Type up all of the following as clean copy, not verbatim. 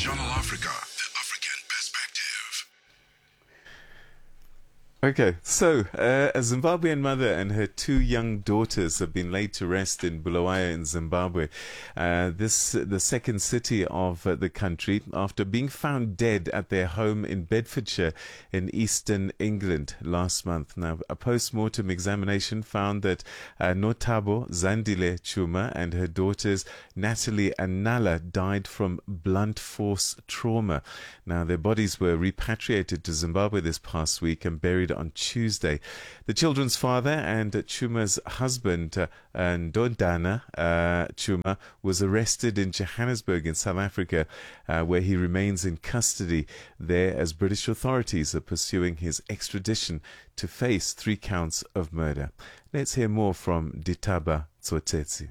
Channel Africa, the African perspective. Okay, so a Zimbabwean mother and her 2 young daughters have been laid to rest in Bulawayo in Zimbabwe. The second city of the country, after being found dead at their home in Bedfordshire in eastern England last month. Now, a post-mortem examination found that Notabo Zandile Chuma and her daughters Natalie and Nala died from blunt force trauma. Now, their bodies were repatriated to Zimbabwe this past week and buried on Tuesday. The children's father and Chuma's husband, Ndondana Chuma, was arrested in Johannesburg in South Africa, where he remains in custody there as British authorities are pursuing his extradition to face 3 counts of murder. Let's hear more from Ditaba Tsotetsi.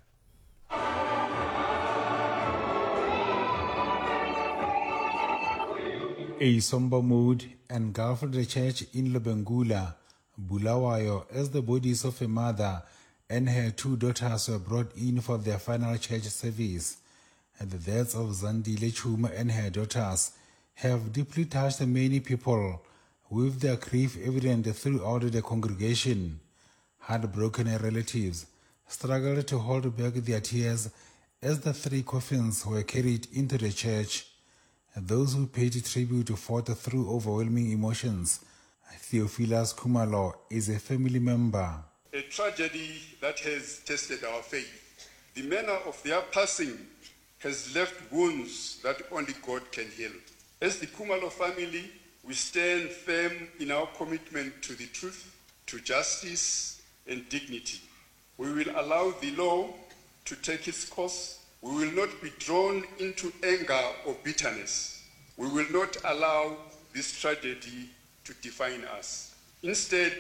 A somber mood engulfed the church in Lobengula, Bulawayo, as the bodies of a mother and her 2 daughters were brought in for their final church service. And the deaths of Zandile Chuma and her daughters have deeply touched many people, with their grief evident throughout the congregation. Heartbroken relatives struggled to hold back their tears as the 3 coffins were carried into the church. Those who paid tribute fought through overwhelming emotions. Theophilus Kumalo is a family member. A tragedy that has tested our faith. The manner of their passing has left wounds that only God can heal. As the Kumalo family, we stand firm in our commitment to the truth, to justice, and dignity. We will allow the law to take its course. We will not be drawn into anger or bitterness. We will not allow this tragedy to define us. Instead,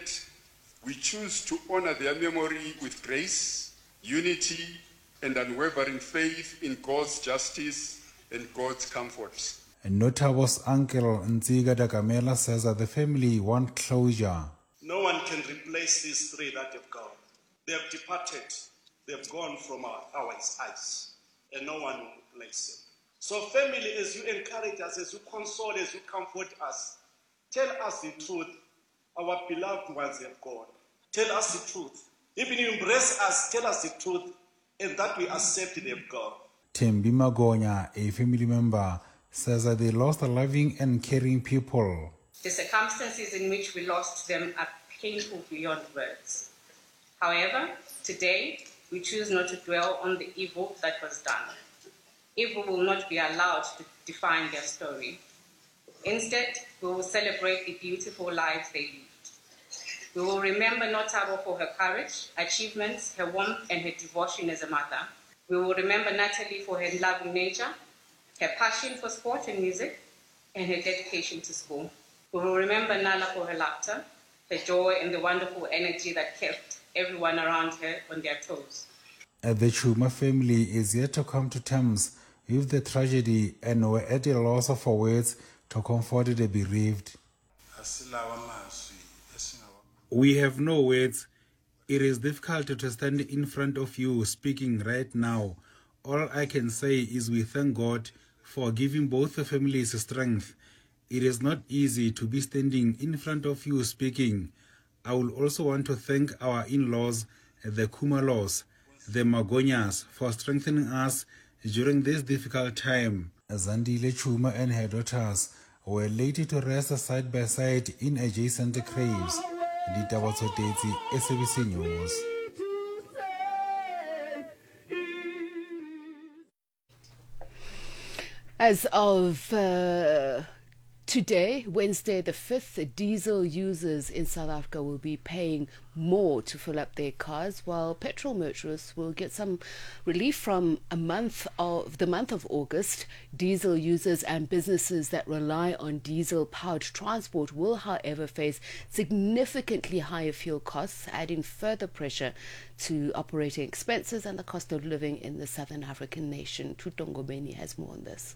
we choose to honor their memory with grace, unity, and unwavering faith in God's justice and God's comfort. Notabo's uncle Nziga Dagamela says that the family want closure. No one can replace these 3 that have gone. They have departed. They have gone from our eyes. And no one will replace them. So family, as you encourage us, as you console, as you comfort us, tell us the truth. Our beloved ones have gone. Tell us the truth. Even you embrace us, tell us the truth, and that we accept they have gone. Tembi Magonya, a family member, says that they lost loving and caring people. The circumstances in which we lost them are painful beyond words. However, today, we choose not to dwell on the evil that was done. Evil will not be allowed to define their story. Instead, we will celebrate the beautiful lives they lived. We will remember Notabo for her courage, achievements, her warmth, and her devotion as a mother. We will remember Natalie for her loving nature, her passion for sport and music, and her dedication to school. We will remember Nala for her laughter, her joy, and the wonderful energy that kept everyone around her on their toes. The Chuma family is yet to come to terms with the tragedy and were at a loss for words to comfort the bereaved. We have no words. It is difficult to stand in front of you speaking right now. All I can say is we thank God for giving both the families strength. It is not easy to be standing in front of you speaking. I will also want to thank our in-laws, the Kumalos, the Magonyas, for strengthening us during this difficult time. Zandile Chuma and her daughters were laid to rest side by side in adjacent graves. Ditaba Tsotetsi, SABC News. As of today, Wednesday the 5th, diesel users in South Africa will be paying more to fill up their cars, while petrol motorists will get some relief from the month of August. Diesel users and businesses that rely on diesel-powered transport will, however, face significantly higher fuel costs, adding further pressure to operating expenses and the cost of living in the Southern African nation. Tutongobeni has more on this.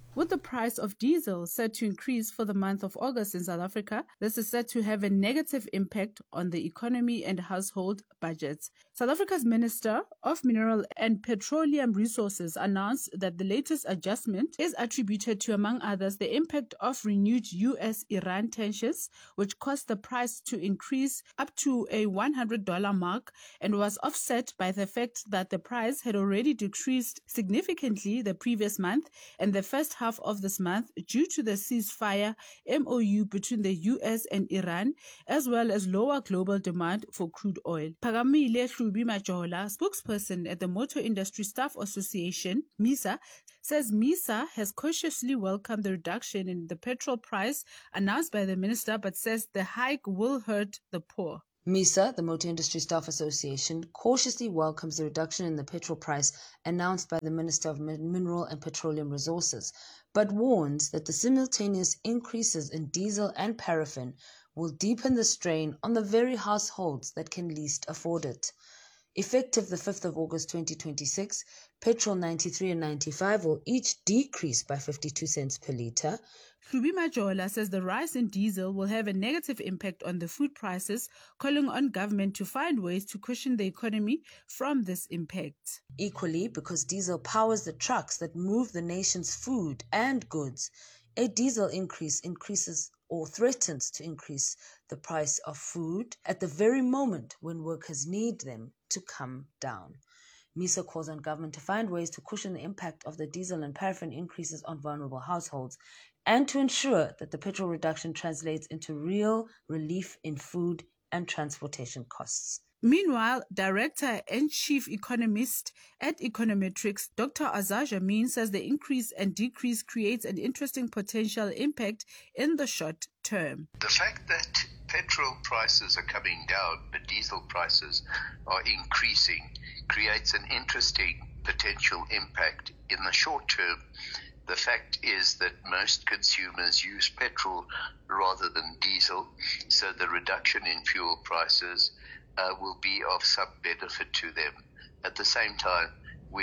With the price of diesel set to increase for the month of August in South Africa, this is set to have a negative impact on the economy and household budgets. South Africa's Minister of Mineral and Petroleum Resources announced that the latest adjustment is attributed to, among others, the impact of renewed US-Iran tensions, which caused the price to increase up to a $100 mark and was offset by the fact that the price had already decreased significantly the previous month and the first half of this month due to the ceasefire MOU between the US and Iran, as well as lower global demand for crude oil. Phakamile Hlubi Majola, spokesperson at the Motor Industry Staff Association, MISA, says MISA has cautiously welcomed the reduction in the petrol price announced by the minister, but says the hike will hurt the poor. MISA, the Motor Industry Staff Association, cautiously welcomes the reduction in the petrol price announced by the Minister of Mineral and Petroleum Resources, but warns that the simultaneous increases in diesel and paraffin will deepen the strain on the very households that can least afford it. Effective the 5th of August 2026, petrol 93 and 95 will each decrease by 52 cents per litre. Hlubi Majola says the rise in diesel will have a negative impact on the food prices, calling on government to find ways to cushion the economy from this impact. Equally, because diesel powers the trucks that move the nation's food and goods, a diesel increase increases or threatens to increase the price of food at the very moment when workers need them to come down. MISA calls on government to find ways to cushion the impact of the diesel and paraffin increases on vulnerable households and to ensure that the petrol reduction translates into real relief in food and transportation costs. Meanwhile, Director and Chief Economist at Econometrics, Dr. Azar Jamin, says the increase and decrease creates an interesting potential impact in the short term. The fact that petrol prices are coming down, but diesel prices are increasing, creates an interesting potential impact in the short term. The fact is that most consumers use petrol rather than diesel, so the reduction in fuel prices will be of some benefit to them. At the same time,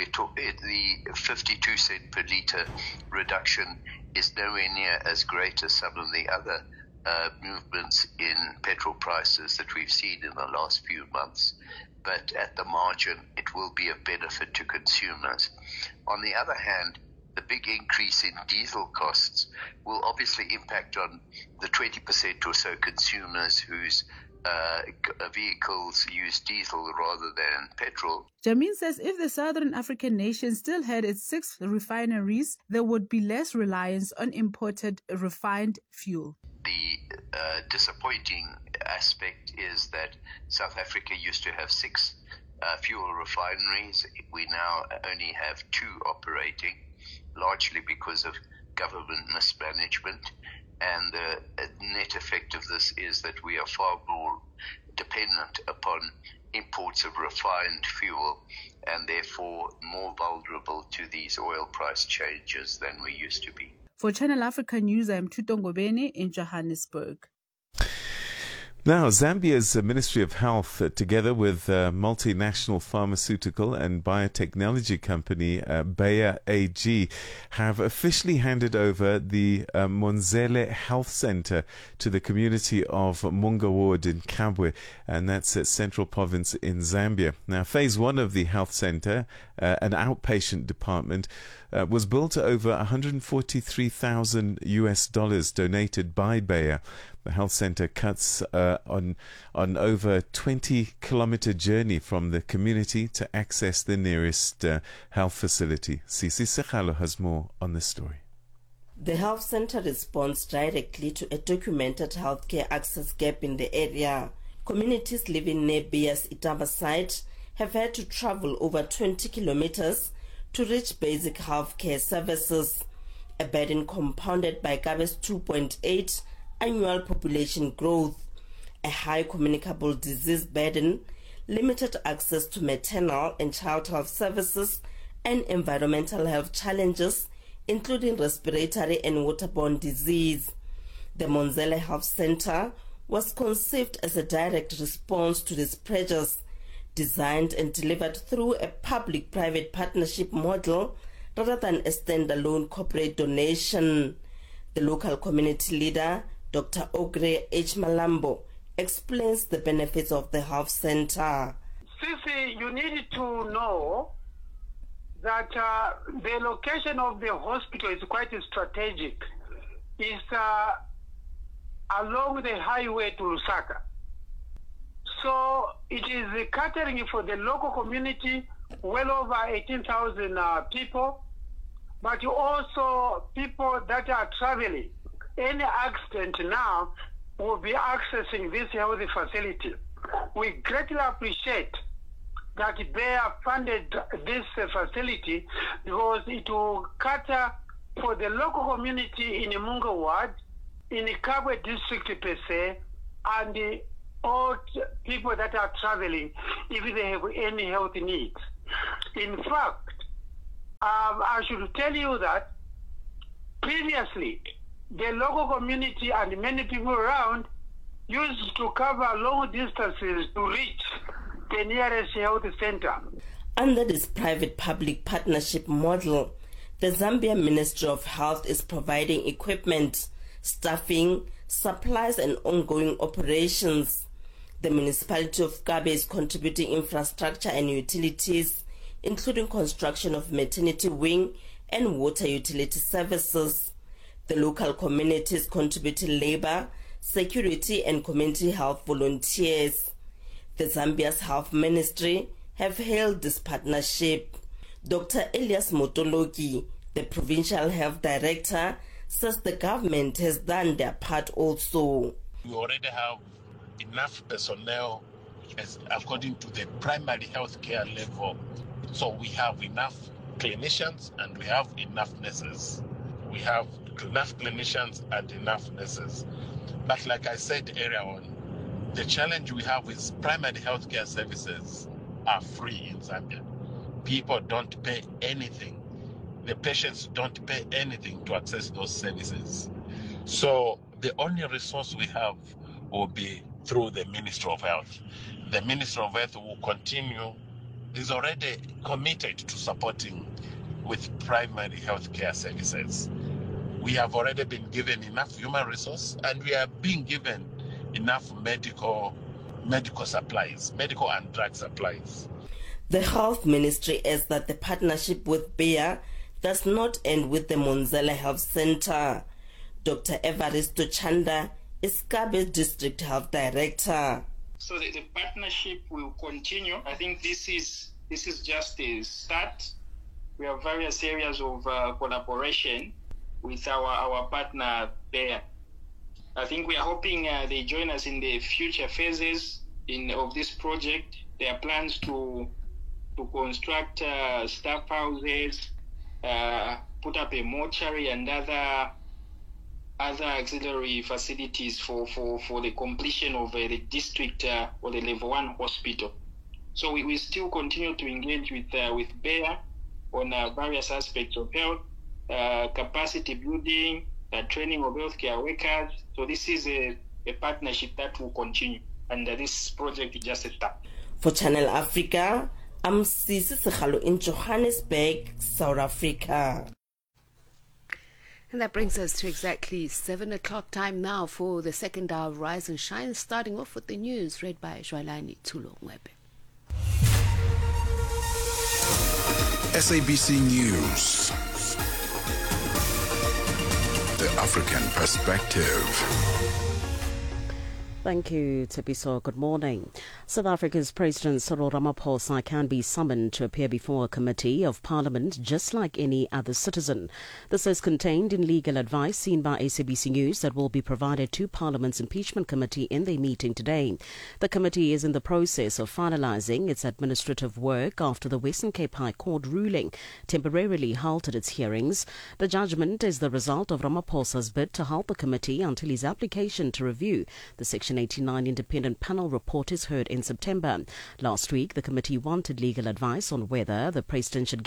the 52 cent per litre reduction is nowhere near as great as some of the other movements in petrol prices that we've seen in the last few months. But at the margin, it will be a benefit to consumers. On the other hand, the big increase in diesel costs will obviously impact on the 20% or so consumers whose vehicles use diesel rather than petrol. Jamin says if the Southern African nation still had its 6 refineries, there would be less reliance on imported refined fuel. The disappointing aspect is that South Africa used to have 6 fuel refineries. We now only have 2 operating, largely because of government mismanagement. And the net effect of this is that we are far more dependent upon imports of refined fuel and therefore more vulnerable to these oil price changes than we used to be. For Channel Africa News, I'm Tutongobeni in Johannesburg. Now, Zambia's Ministry of Health, together with multinational pharmaceutical and biotechnology company Bayer AG, have officially handed over the Monzele Health Center to the community of Munga Ward in Kabwe, and that's at Central Province in Zambia. Now, phase 1 of the health center, an outpatient department, was built over $143,000 donated by Bayer. The health center cuts on over 20-kilometer journey from the community to access the nearest health facility. Sisi Sekhalo has more on this story. The health center responds directly to a documented healthcare access gap in the area. Communities living near Bayer's Itava site have had to travel over 20 kilometers to reach basic healthcare services, a burden compounded by Kabe's 2.8 annual population growth, a high communicable disease burden, limited access to maternal and child health services, and environmental health challenges, including respiratory and waterborne disease. The Monzele Health Center was conceived as a direct response to these pressures, designed and delivered through a public-private partnership model rather than a standalone corporate donation. The local community leader, Dr. Ogre H. Malambo, explains the benefits of the health center. Sisi, you need to know that the location of the hospital is quite strategic. It's along the highway to Lusaka. So it is catering for the local community, well over 18,000 people, but also people that are traveling. Any accident now will be accessing this health facility. We greatly appreciate that Bayer funded this facility because it will cater for the local community in Mungo Ward, in Kabwe district per se, and all people that are traveling if they have any health needs. In fact, I should tell you that previously the local community and many people around used to cover long distances to reach the nearest health center. Under this private-public partnership model, the Zambia Ministry of Health is providing equipment, staffing, supplies and ongoing operations. The municipality of Kabe is contributing infrastructure and utilities, including construction of maternity wing and water utility services. The local communities contributing labor, security and community health volunteers. The Zambia's Health Ministry have hailed this partnership. Dr. Elias Motologi, the Provincial Health Director, says the government has done their part also. We already have enough personnel as according to the primary health care level. So we have enough clinicians and we have enough nurses. We have enough clinicians and enough nurses. But like I said earlier on, the challenge we have is primary health care services are free in Zambia. People don't pay anything. The patients don't pay anything to access those services. So the only resource we have will be through the Ministry of Health. The Ministry of Health will continue, is already committed to supporting with primary health care services. We have already been given enough human resource and we are being given enough medical supplies, medical and drug supplies. The Health Ministry adds that the partnership with Bayer does not end with the Monzela Health Center. Dr. Evaristo Chanda is Kabe District Health Director. So the partnership will continue. I think this is just a start. We have various areas of collaboration with our partner Bayer. I think we are hoping they join us in the future phases of this project. There are plans to construct staff houses, put up a mortuary and other auxiliary facilities for the completion of the district or the level 1 hospital. So we still continue to engage with Bayer on various aspects of health, capacity building, training of healthcare workers. So this is a partnership that will continue, and this project is just a start. For Channel Africa, I'm Sisi Sekhalo in Johannesburg, South Africa. And that brings us to exactly 7 o'clock time now for the second hour of Rise and Shine, starting off with the news read by Joalani Tulongwebe. SABC News. The African Perspective. Thank you, Tepiso. Good morning. South Africa's President Cyril Ramaphosa can be summoned to appear before a committee of Parliament just like any other citizen. This is contained in legal advice seen by SABC News that will be provided to Parliament's impeachment committee in their meeting today. The committee is in the process of finalising its administrative work after the Western Cape High Court ruling temporarily halted its hearings. The judgment is the result of Ramaphosa's bid to halt the committee until his application to review the Section 89 independent panel report is heard in September. Last week, the committee wanted legal advice on whether the president should give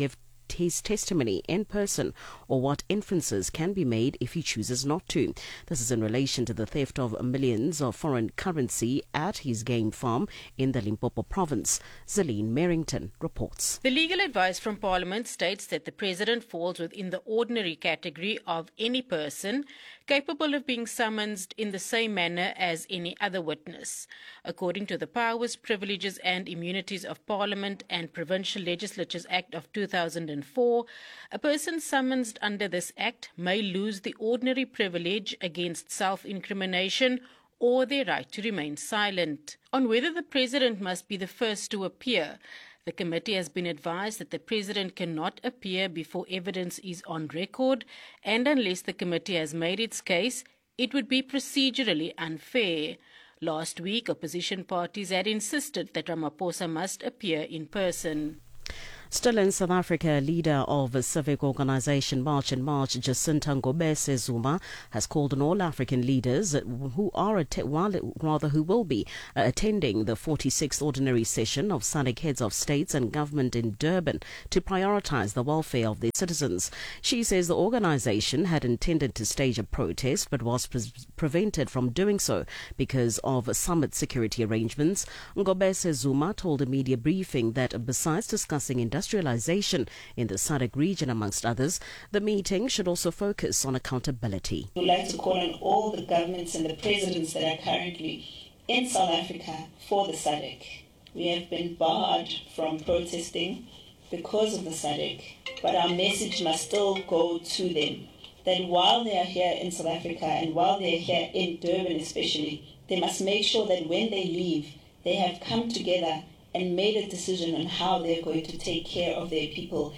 his testimony in person or what inferences can be made if he chooses not to. This is in relation to the theft of millions of foreign currency at his game farm in the Limpopo province. Zelene Merrington reports. The legal advice from Parliament states that the President falls within the ordinary category of any person capable of being summoned in the same manner as any other witness. According to the Powers, Privileges and Immunities of Parliament and Provincial Legislatures Act of 2004, a person summoned under this Act may lose the ordinary privilege against self-incrimination or their right to remain silent. On whether the President must be the first to appear, the committee has been advised that the President cannot appear before evidence is on record, and unless the committee has made its case, it would be procedurally unfair. Last week, opposition parties had insisted that Ramaphosa must appear in person. Still in South Africa, leader of a civic organisation March and March, Jacinta Ngobese Zuma, has called on all African leaders who will be attending the 46th ordinary session of SADC heads of states and government in Durban to prioritise the welfare of their citizens. She says the organisation had intended to stage a protest but was prevented from doing so because of summit security arrangements. Ngobese Zuma told a media briefing that besides discussing industrialization in the SADC region, amongst others, the meeting should also focus on accountability. We'd like to call on all the governments and the presidents that are currently in South Africa for the SADC. We have been barred from protesting because of the SADC, but our message must still go to them, that while they are here in South Africa and while they are here in Durban especially, they must make sure that when they leave, they have come together and made a decision on how they're going to take care of their people.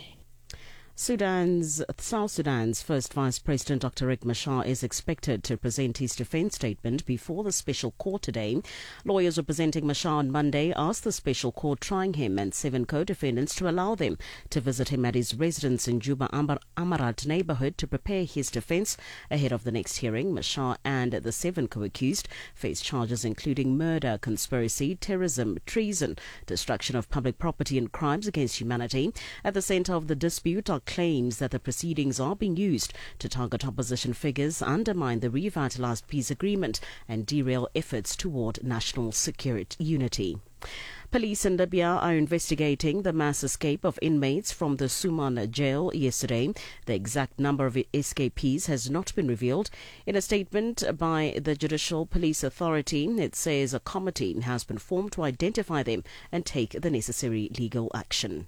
South Sudan's first Vice President Dr. Riek Machar is expected to present his defence statement before the special court today. Lawyers representing Machar on Monday asked the special court trying him and 7 co-defendants to allow them to visit him at his residence in Juba Amarat neighbourhood to prepare his defence. Ahead of the next hearing, Machar and the 7 co-accused face charges including murder, conspiracy, terrorism, treason, destruction of public property and crimes against humanity. At the centre of the dispute are claims that the proceedings are being used to target opposition figures, undermine the revitalised peace agreement and derail efforts toward national security unity. Police in Libya are investigating the mass escape of inmates from the Suman jail yesterday. The exact number of escapees has not been revealed. In a statement by the Judicial Police Authority, it says a committee has been formed to identify them and take the necessary legal action.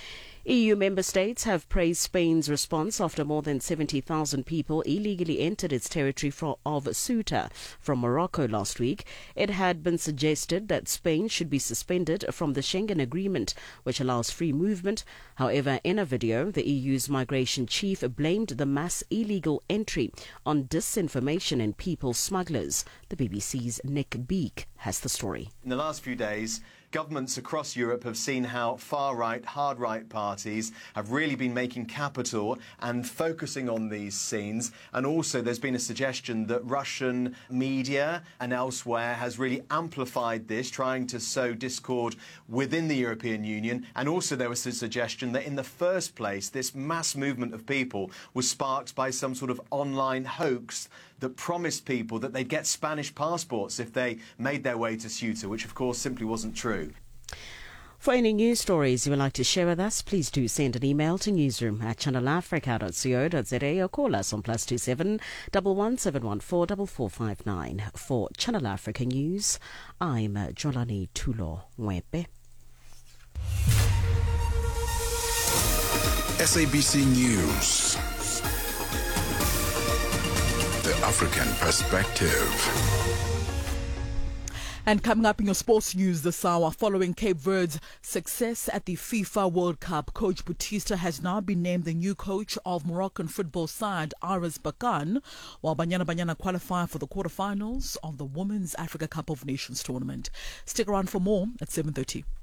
EU member states have praised Spain's response after more than 70,000 people illegally entered its territory of Ceuta from Morocco last week. It had been suggested that Spain should be suspended from the Schengen Agreement, which allows free movement. However, in a video, the EU's migration chief blamed the mass illegal entry on disinformation and people smugglers. The BBC's Nick Beak has the story. In the last few days, governments across Europe have seen how far-right, hard-right parties have really been making capital and focusing on these scenes. And also there's been a suggestion that Russian media and elsewhere has really amplified this, trying to sow discord within the European Union. And also there was a suggestion that in the first place, this mass movement of people was sparked by some sort of online hoax that promised people that they'd get Spanish passports if they made their way to Ceuta, which of course simply wasn't true. For any news stories you would like to share with us, please do send an email to newsroom@channelafrica.co.za or call us on +27 11 714 4459. For Channel Africa News, I'm Jolani Tulo Mwepe. SABC News. The African Perspective. And coming up in your sports news this hour, following Cape Verde's success at the FIFA World Cup, Coach Bautista has now been named the new coach of Moroccan football side RS Berkane, while Banyana qualify for the quarterfinals of the Women's Africa Cup of Nations tournament. Stick around for more at 7:30.